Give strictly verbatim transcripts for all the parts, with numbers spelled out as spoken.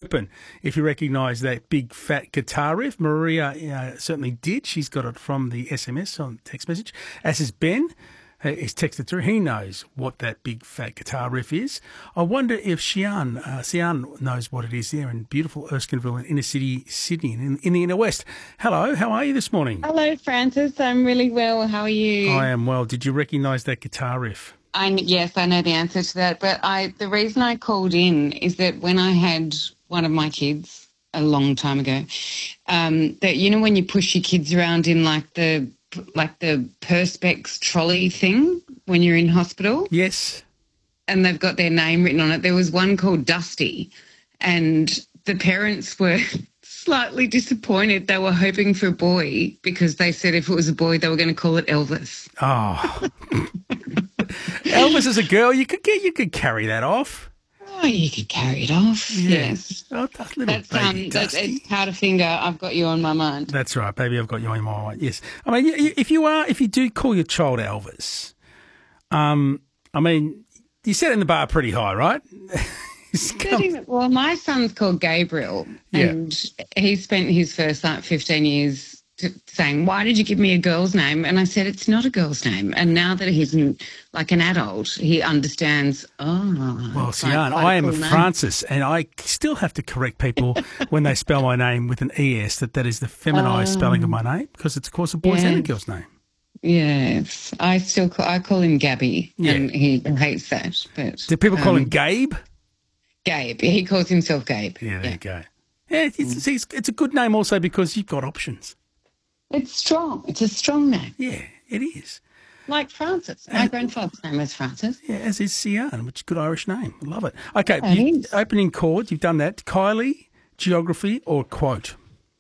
open if you recognise that big fat guitar riff. Maria uh, certainly did. She's got it from the S M S on text message, as is Ben. He's texted through. He knows what that big fat guitar riff is. I wonder if Xian, uh, Xian knows what it is there in beautiful Erskineville in inner city Sydney, in, in the inner west. Hello, how are you this morning? Hello, Francis. I'm really well. How are you? I am well. Did you recognise that guitar riff? I, yes, I know the answer to that. But I, the reason I called in is that when I had one of my kids a long time ago, um, that you know when you push your kids around in like the like the Perspex trolley thing when you're in hospital? Yes. And they've got their name written on it. There was one called Dusty, and the parents were slightly disappointed. They were hoping for a boy because they said if it was a boy, they were going to call it Elvis. Oh. Elvis is a girl. You could get, you could carry that off. Oh, you could carry it off. Yeah. Yes. Oh, that little That's baby um, that's Dusty. it's Powderfinger. I've got you on my mind. That's right, baby. I've got you on my mind. Yes. I mean, y- if you are, if you do call your child Elvis, um, I mean, you set in the bar pretty high, right? Setting- Well, my son's called Gabriel, Yeah. and he spent his first like fifteen years to saying, "Why did you give me a girl's name?" And I said, "It's not a girl's name." And now that he's in, like an adult, he understands. Oh, Well, it's like Sian, quite I am cool a name. Francis, and I still have to correct people when they spell my name with an E S that that is the feminized Um, spelling of my name, because it's, of course, a boy's and a yes. girl's name. Yes, I still call, I call him Gabby, Yeah. and he hates that. But Do people call um, him Gabe? Gabe? He calls himself Gabe. Yeah, there you go. Yeah, it's, it's, it's, it's a good name also because you've got options. It's strong. It's a strong name. Yeah, it is. Like Francis. My grandfather's name was Francis. Yeah, as is Sian, which is a good Irish name. I love it. Okay, Yeah, it you, is. opening chord, you've done that. Kylie, geography, or quote?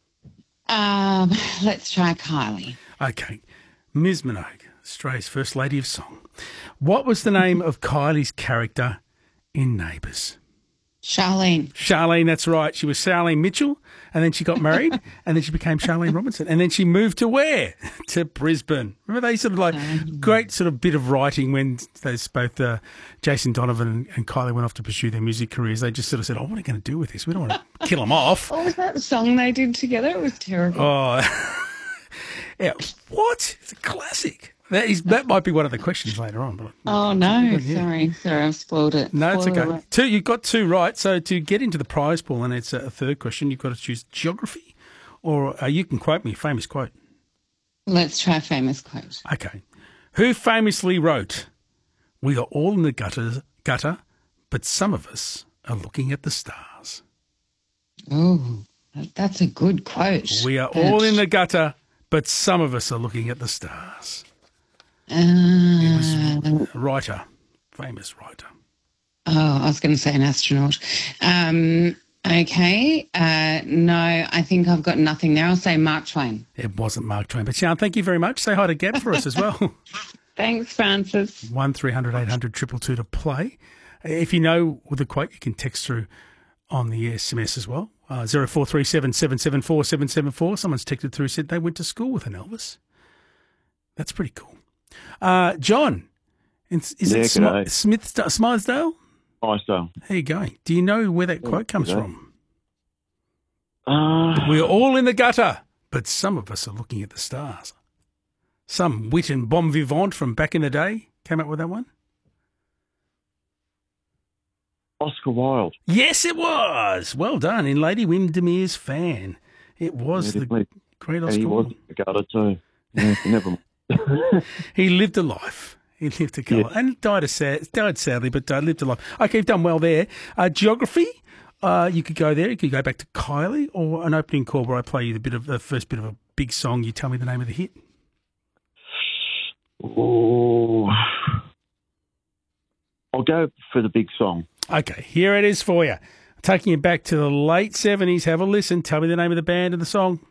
Um, let's try Kylie. Okay, Miz Minogue, Australia's first lady of song. What was the name of Kylie's character in Neighbours? Charlene. Charlene, that's right. She was Charlene Mitchell, and then she got married, and then she became Charlene Robinson, and then she moved to where? To Brisbane. Remember, they sort of like great sort of bit of writing when those both uh, Jason Donovan and, and Kylie went off to pursue their music careers. They just sort of said, "Oh, what are we going to do with this? We don't want to kill them off." What was that song they did together? It was terrible. Oh, yeah. What? It's a classic. That is. That might be one of the questions later on. But Oh, no. Sorry. Sorry, I've spoiled it. no, it's Spoiler okay. alert. Two, you've got two right. So to get into the prize pool, and it's a third question, you've got to choose geography, or uh, you can quote me a famous quote. Let's try famous quote. Okay. Who famously wrote, "We are all in the gutter, gutter, but some of us are looking at the stars." Oh, that- that's a good quote. We are all in the gutter, but some of us are looking at the stars. Uh, A writer, famous writer. oh, I was going to say an astronaut. Um, okay. Uh, no, I think I've got nothing there. I'll say Mark Twain. It wasn't Mark Twain. But Sian, thank you very much. Say hi to Gab for us as well. Thanks, Francis. one three hundred eight hundred two two two to play. If you know the quote, you can text through on the S M S as well. Uh, zero four three seven seven seven four seven seven four. Someone's texted through, said they went to school with an Elvis. That's pretty cool. Uh, John, is, is Yeah, it Sm- g'day. Smith, Smythesdale? Nice though. How you going? Do you know where that quote comes g'day. from? Uh, We're all in the gutter, but some of us are looking at the stars. Some wit and bon vivant from back in the day came up with that one. Oscar Wilde. Yes, it was. Well done. In Lady Windermere's Fan. It was Yeah, the definitely. great And Oscar he was Wilde. a gutter too. Yeah, never mind. He lived a life. He lived a colour. Yeah. And died, a sad, died sadly, but uh, lived a life. Okay, you've done well there. Uh, geography, uh, you could go there. You could go back to Kylie, or an opening call where I play you the bit of the first bit of a big song. You tell me the name of the hit. Oh, I'll go for the big song. Okay, here it is for you. Taking you back to the late seventies. Have a listen. Tell me the name of the band and the song.